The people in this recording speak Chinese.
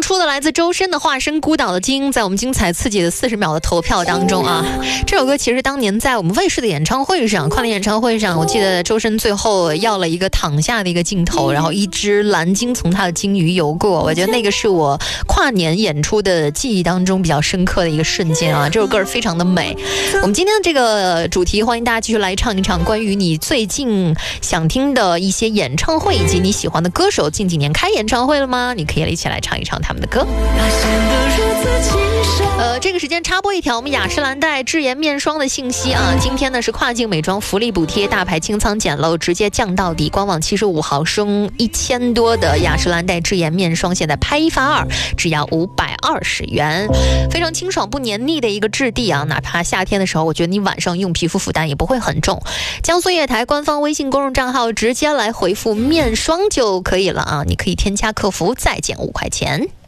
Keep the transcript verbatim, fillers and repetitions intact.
出的来自周深的《化身孤岛的鲸》，在我们精彩刺激的四十秒的投票当中啊，这首歌其实当年在我们卫视的演唱会上，跨年演唱会上，我记得周深最后要了一个躺下的一个镜头，然后一只蓝鲸从他的鲸鱼游过，我觉得那个是我跨年演出的记忆当中比较深刻的一个瞬间啊，这首歌非常的美。我们今天的这个主题，欢迎大家继续来唱一唱关于你最近想听的一些演唱会，以及你喜欢的歌手近几年开演唱会了吗？你可以一起来唱一唱他们的歌。呃，这个时间插播一条我们雅诗兰黛智颜面霜的信息啊，今天呢是跨境美妆福利补贴，大牌清仓减漏，直接降到底。官网七十五毫升一千多的雅诗兰黛智颜面霜，现在拍一发二，只要五百二十元，非常清爽不黏腻的一个质地啊，哪怕夏天的时候，我觉得你晚上用皮肤负担也不会很重。江苏夜台官方微信公众账号直接来回复面霜就可以了啊，你可以添加客服再减五块钱。